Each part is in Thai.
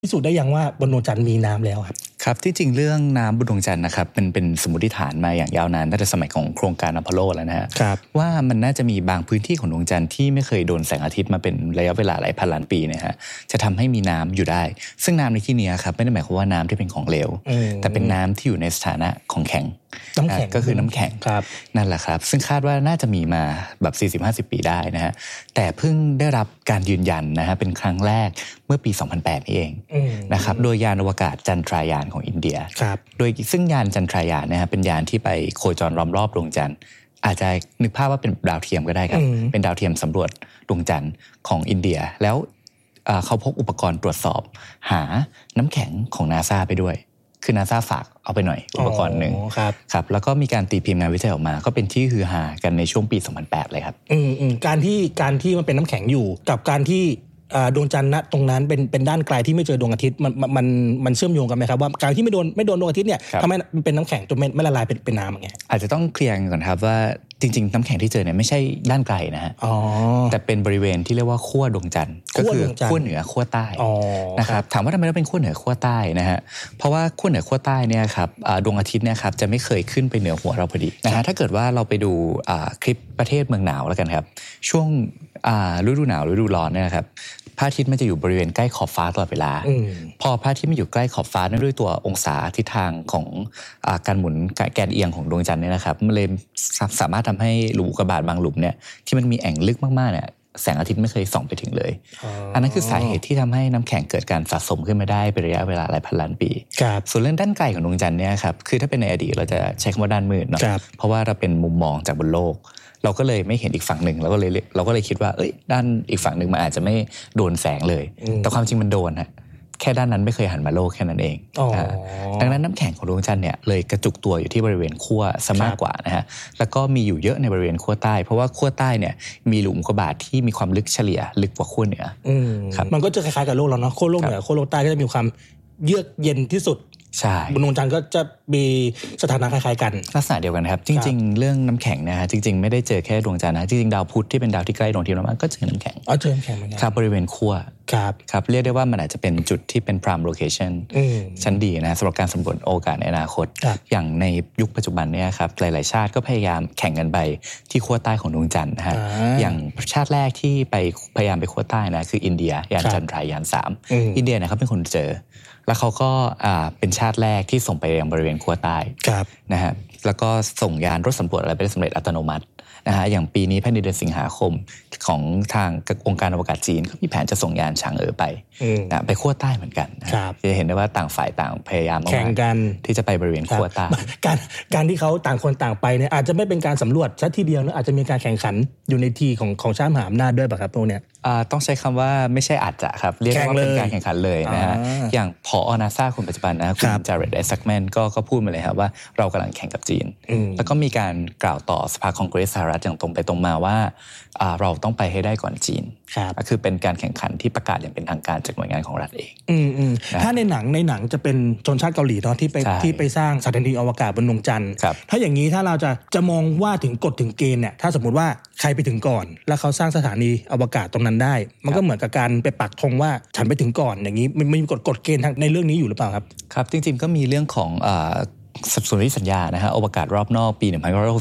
พิสูจน์ได้ยังว่าบนดวงจันทร์มีน้ำแล้วครับครับที่จริงเรื่องน้ำบนดวงจันทร์นะครับเป็นสมมติฐานมาอย่างยาวนานตั้งแต่สมัยของโครงการอพอลโลแล้วนะฮะว่ามันน่าจะมีบางพื้นที่ของดวงจันทร์ที่ไม่เคยโดนแสงอาทิตย์มาเป็นระยะเวลาหลายพันล้านปีนะฮะจะทำให้มีน้ำอยู่ได้ซึ่งน้ำในที่นี้ครับไม่ได้หมายความว่าน้ำที่เป็นของเหลวแต่เป็นน้ำที่อยู่ในสถานะของแข็งก็คือน้ำแข็งนั่นแหละครับซึ่งคาดว่าน่าจะมีมาแบบ 40-50 ปีได้นะฮะแต่เพิ่งได้รับการยืนยันนะฮะเป็นครั้งแรกเมื่อปี 2008 นี่เองนะครับโดยยานอวกาศจันทรายานของอินเดียโดยซึ่งยานจันทรายานนะฮะเป็นยานที่ไปโคจรล้อมรอบดวงจันทร์อาจจะนึกภาพว่าเป็นดาวเทียมก็ได้ครับเป็นดาวเทียมสำรวจดวงจันทร์ของอินเดียแล้วเขาพกอุปกรณ์ตรวจสอบหาน้ำแข็งของ NASA ไปด้วยคือ NASA ฝากเอาไปหน่อยอุปกรณ์หนึ่งครับแล้วก็มีการตีพิมพ์งานวิจัยออกมาก็เป็นที่ฮือฮากันในช่วงปี 2008 เลยครับการที่มันเป็นน้ำแข็งอยู่กับการที่ดวงจันทร์ณตรงนั้นเป็นด้านไกลที่ไม่เจอดวงอาทิตย์มันเชื่อมโยงกันไหมครับว่าการที่ไม่โดนดวงอาทิตย์เนี่ยทำให้มันเป็นน้ำแข็งจนไม่ละลายเป็นน้ำอย่างเงี้ยอาจจะต้องเคลียร์ก่อนครับว่าจริงๆน้ำแข็งที่เจอเนี่ยไม่ใช่ด้านไกลนะฮะแต่เป็นบริเวณที่เรียกว่าขั้วดวงจันทร์ก็คือขั้วเหนือขั้วใต้นะครับถามว่าทำไมต้องเป็นขั้วเหนือขั้วใต้นะฮะเพราะว่าขั้วเหนือขั้วใต้เนี่ยครับดวงอาทิตย์เนี่ยครับจะไม่เคยขึ้นไปเหนือหัวเราพอดีนะฮะถ้าเกิดว่าเราไปดูคลิปประเทศเมืองหนาวแล้วกันครับช่วงฤดูหนาวฤดูร้อนเนี่ยครับพระอาทิตย์มันจะอยู่บริเวณใกล้ขอบฟ้าตลอดเวลาพอพระอาทิตย์มันอยู่ใกล้ขอบฟ้านั่นด้วยตัวองศาทิศทางของการหมุนแกนเอียงของดวงจันทร์เนี่ยนะครับมันเลยสามารถทำให้หลุมอุกกาบาตบางหลุมเนี่ยที่มันมีแอ่งลึกมากๆเนี่ยแสงอาทิตย์ไม่เคยส่องไปถึงเลยอันนั้นคือสาเหตุที่ทำให้น้ำแข็งเกิดการสะสมขึ้นมาได้เป็นระยะเวลาหลายพันล้านปีส่วนเรื่องด้านไกลของดวงจันทร์เนี่ยครับคือถ้าเป็นในอดีตเราจะใช้คำว่าด้านมืดเนาะเพราะว่าเราเป็นมุมมองจากบนโลกเราก็เลยไม่เห็นอีกฝั่งหนึ่งเราก็เลยคิดว่าด้านอีกฝั่งหนึ่งมันอาจจะไม่โดนแสงเลยแต่ความจริงมันโดนฮะแค่ด้านนั้นไม่เคยหันมาโลกแค่นั้นเองดังนั้นน้ำแข็งของดวงจันทร์เนี่ยเลยกระจุกตัวอยู่ที่บริเวณขั้วซะมากกว่านะฮะแล้วก็มีอยู่เยอะในบริเวณขั้วใต้เพราะว่าขั้วใต้เนี่ยมีหลุมอุกกาบาตที่มีความลึกเฉลี่ยลึกกว่าขั้วเหนือครับมันก็จะคล้ายๆกับโลกเราเนาะขั้วโลกเหนือขั้วโลกใต้ก็จะมีความเยือกเย็นที่สุดใช่บนดวงจันทร์ก็จะมีสถานะคล้ายๆกันลักษณะเดียวกันครับจริงๆเรื่องน้ำแข็งนะฮะจริงๆไม่ได้เจอแค่ดวงจันทร์นะจริงๆดาวพุธที่เป็นดาวที่ใกล้ดวงอาทิตย์มากก็เจอน้ำแข็งเจอน้ำแข็งเหมือนกันครับบริเวณขั้วครับเรียกได้ว่ามันอาจจะเป็นจุดที่เป็น prime location ชั้นดีนะสำหรับการสำรวจโอกาสในอนาคตอย่างในยุคปัจจุบันเนี่ยครับหลายๆชาติก็พยายามแข่งกันไปที่ขั้วใต้ของดวงจันทร์นะฮะอย่างชาติแรกที่ไปพยายามไปขั้วใต้นะคืออินเดียยานจันทรายาน3อินเดียนะครับเป็นคนเจอแล้วเขาก็เป็นชาติแรกที่ส่งไปยังบริเวณขั้วใต้นะฮะแล้วก็ส่งยานรถสำรวจอะไรไปได้สำเร็จอัตโนมัตินะฮะอย่างปีนี้ภายในเดือนสิงหาคมของทางองค์การอวกาศจีนก็มีแผนจะส่งยานฉางไปนะไปขั้วใต้เหมือนกันจะเห็นได้ว่าต่างฝ่ายต่างพยายามแข่งกันที่จะไปบริเวณขั้วใต้การที่เขาต่างคนต่างไปเนี่ยอาจจะไม่เป็นการสำรวจชัดทีเดียวนะอาจจะมีการแข่งขันอยู่ในทีของชาติมหาอำนาจด้วยป่ะครับพวกเนี้ยต้องใช้คำว่าไม่ใช่อาจจะครับเรียกว่าเป็นการแข่งขันเลยนะฮะอย่างผอ. NASA คนปัจจุบันนะคุณจาเรต ไอแซคแมนก็พูดมาเลยครับว่าเรากำลังแข่งกับจีนแล้วก็มีการกล่าวต่อสภาคองเกรสสหรัฐอย่างตรงไปตรงมาว่าเราต้องไปให้ได้ก่อนจีนก็คือเป็นการแข่งขันที่ประกาศอย่างเป็นทางการจากหน่วยงานของรัฐเองถ้าในหนังจะเป็นชนชาติเกาหลีเนาะที่ไปสร้างสถานีอวกาศบนดวงจันทร์ถ้าอย่างนี้ถ้าเราจะมองว่าถึงกฎถึงเกณฑ์เนี่ยถ้าสมมติว่าใครไปถึงก่อนแล้วเขาสร้างสถานีอวกาศตรงนั้นได้มันก็เหมือนกับการไปปักธงว่าฉันไปถึงก่อนอย่างนี้มันมีกฎเกณฑ์ในเรื่องนี้อยู่หรือเปล่าครับครับจริงๆก็มีเรื่องของสนธิสัญญานะฮะอวกาศรอบนอกปี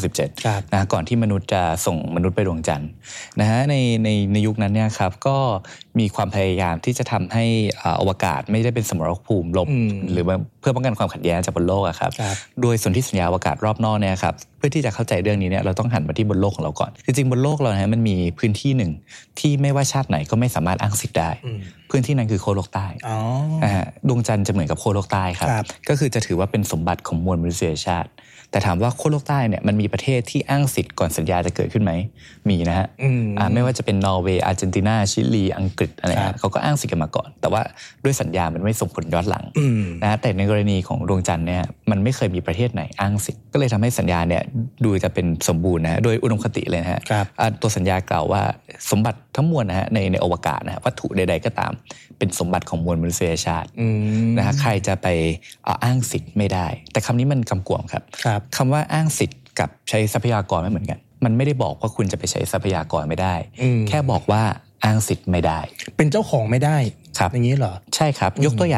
1967 นะก่อนที่มนุษย์จะส่งมนุษย์ไปดวงจันทร์นะฮะในยุคนั้นเนี่ยครับก็มีความพยายามที่จะทำให้อวกาศไม่ได้เป็นสมรภูมิลบหรือเพื่อป้องกันความขัดแย้งจากบนโลกอะครับโดยสนธิสัญญาอวกาศรอบนอกเนี่ยครับเพื่อที่จะเข้าใจเรื่องนี้เนี่ยเราต้องหันมาที่บนโลกของเราก่อนจริงๆบนโลกเราเนี่ยมันมีพื้นที่หนึ่งที่ไม่ว่าชาติไหนก็ไม่สามารถอ้างสิทธิ์ได้พื้นที่นั้นคือโคโลกใต้ดวงจันทร์จะเหมือนกับโคโลกใต้ครับก็คือจะถือว่าเป็นสมบัติของมวลมนุษยชาติแต่ถามว่าขั้วโลกใต้เนี่ยมันมีประเทศที่อ้างสิทธิ์ก่อนสัญญาจะเกิดขึ้นไหมมีนะฮะไม่ว่าจะเป็นนอร์เวย์อาร์เจนตินาชิลีอังกฤษอะไรเขาก็อ้างสิทธิ์กันมาก่อนแต่ว่าด้วยสัญญามันไม่ส่งผลย้อนหลังนะแต่ในกรณีของดวงจันทร์เนี่ยมันไม่เคยมีประเทศไหนอ้างสิทธิ์ก็เลยทำให้สัญญาเนี่ยดูจะเป็นสมบูรณ์นะโดยอุดมคติเลยนะฮะตัวสัญญากล่าวว่าสมบัติทั้งมวลนะฮะในอวกาศนะฮะวัตถุใดๆก็ตามเป็นสมบัติของมวลมนุษยชาตินะฮะใครจะไปอ้างสิทธิ์ไม่ได้แต่คำนี้มันกำกวมครับคำว่าอ้างสิทธิ์กับใช้ทรัพยากรไม่เหมือนกันมันไม่ได้บอกว่าคุณจะไปใช้ทรัพยากรไม่ได้แค่บอกว่าอ้างสิทธิ์ไม่ได้เป็นเจ้าของไม่ได้ครับอย่างนี้เหรอใช่ครับยกตัวอย่าง